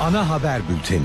Ana haber bülteni.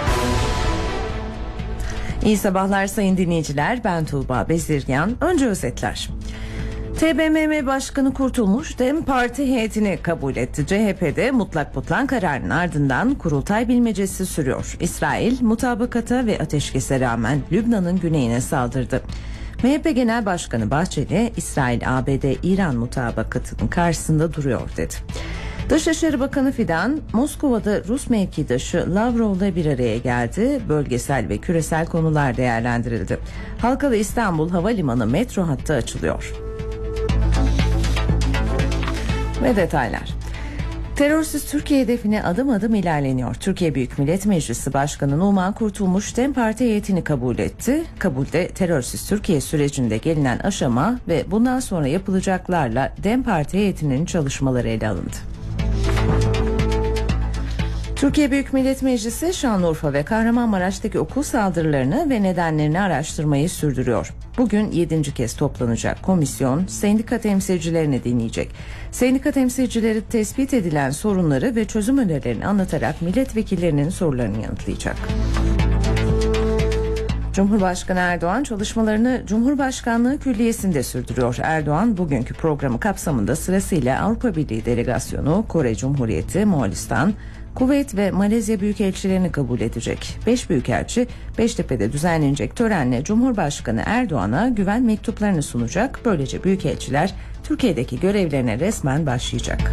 İyi sabahlar sayın dinleyiciler, ben Tuğba Bezirgan. Önce özetler. TBMM Başkanı Kurtulmuş DEM Parti heyetini kabul etti. CHP'de mutlak butlan kararının ardından kurultay bilmecesi sürüyor. İsrail mutabakata ve ateşkese rağmen Lübnan'ın güneyine saldırdı. MHP Genel Başkanı Bahçeli, İsrail-ABD-İran mutabakatının karşısında duruyor dedi. Dışişleri Bakanı Fidan, Moskova'da Rus mevkidaşı Lavrov'la bir araya geldi. Bölgesel ve küresel konular değerlendirildi. Halkalı İstanbul Havalimanı metro hattı açılıyor. Ve detaylar. Terörsüz Türkiye hedefine adım adım ilerleniyor. Türkiye Büyük Millet Meclisi Başkanı Numan Kurtulmuş DEM Parti heyetini kabul etti. Kabulde terörsüz Türkiye sürecinde gelinen aşama ve bundan sonra yapılacaklarla DEM Parti heyetinin çalışmaları ele alındı. Türkiye Büyük Millet Meclisi Şanlıurfa ve Kahramanmaraş'taki okul saldırılarını ve nedenlerini araştırmayı sürdürüyor. Bugün 7. kez toplanacak komisyon sendika temsilcilerini dinleyecek. Sendika temsilcileri tespit edilen sorunları ve çözüm önerilerini anlatarak milletvekillerinin sorularını yanıtlayacak. Cumhurbaşkanı Erdoğan çalışmalarını Cumhurbaşkanlığı Külliyesi'nde sürdürüyor. Erdoğan bugünkü programı kapsamında sırasıyla Avrupa Birliği Delegasyonu, Kore Cumhuriyeti, Moğolistan, Kuveyt ve Malezya büyükelçilerini kabul edecek. 5 büyükelçi Beştepe'de düzenlenecek törenle Cumhurbaşkanı Erdoğan'a güven mektuplarını sunacak. Böylece büyükelçiler Türkiye'deki görevlerine resmen başlayacak.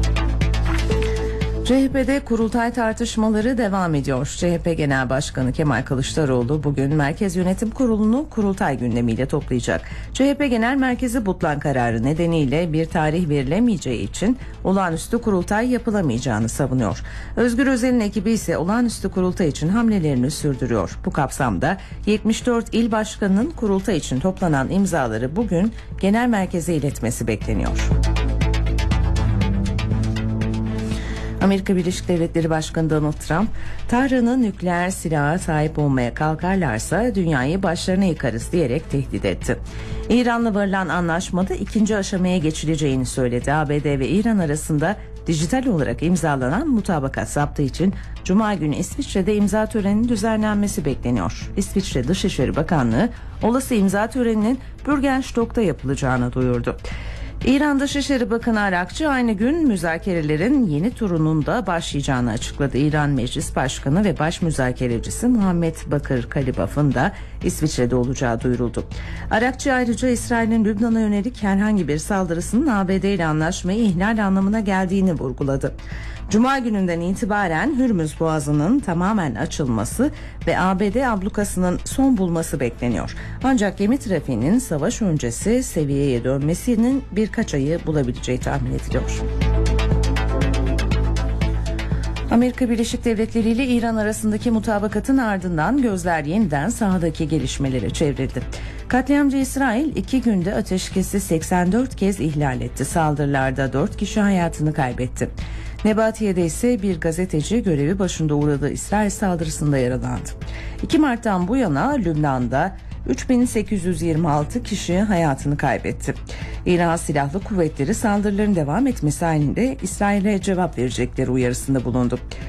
CHP'de kurultay tartışmaları devam ediyor. CHP Genel Başkanı Kemal Kılıçdaroğlu bugün Merkez Yönetim Kurulu'nu kurultay gündemiyle toplayacak. CHP Genel Merkezi butlan kararı nedeniyle bir tarih verilemeyeceği için olağanüstü kurultay yapılamayacağını savunuyor. Özgür Özel'in ekibi ise olağanüstü kurultay için hamlelerini sürdürüyor. Bu kapsamda 74 il başkanının kurultay için toplanan imzaları bugün genel merkeze iletmesi bekleniyor. Amerika Birleşik Devletleri Başkanı Donald Trump, Tahran'ın nükleer silaha sahip olmaya kalkarlarsa dünyayı başlarına yıkarız diyerek tehdit etti. İran'la varılan anlaşmada ikinci aşamaya geçileceğini söyledi. ABD ve İran arasında dijital olarak imzalanan mutabakat zaptı için Cuma günü İsviçre'de imza töreninin düzenlenmesi bekleniyor. İsviçre Dışişleri Bakanlığı olası imza töreninin Bürgenstock'ta yapılacağını duyurdu. İran Dışişleri Bakanı Arakçı aynı gün müzakerelerin yeni turunun da başlayacağını açıkladı. İran Meclis Başkanı ve Baş Müzakerecisi Muhammed Bakır Kalibaf'ın da İsviçre'de olacağı duyuruldu. Arakçı ayrıca İsrail'in Lübnan'a yönelik herhangi bir saldırısının ABD ile anlaşmayı ihlal anlamına geldiğini vurguladı. Cuma gününden itibaren Hürmüz Boğazı'nın tamamen açılması ve ABD ablukasının son bulması bekleniyor. Ancak gemi trafiğinin savaş öncesi seviyeye dönmesinin birkaç ayı bulabileceği tahmin ediliyor. Amerika Birleşik Devletleri ile İran arasındaki mutabakatın ardından gözler yeniden sahadaki gelişmelere çevrildi. Katliamcı İsrail 2 günde ateşkesi 84 kez ihlal etti. Saldırılarda 4 kişi hayatını kaybetti. Nebatiye'de ise bir gazeteci görevi başında uğradığı İsrail saldırısında yaralandı. 2 Mart'tan bu yana Lübnan'da 3826 kişi hayatını kaybetti. İran Silahlı Kuvvetleri saldırıların devam etmesi halinde İsrail'e cevap verecekleri uyarısında bulundu.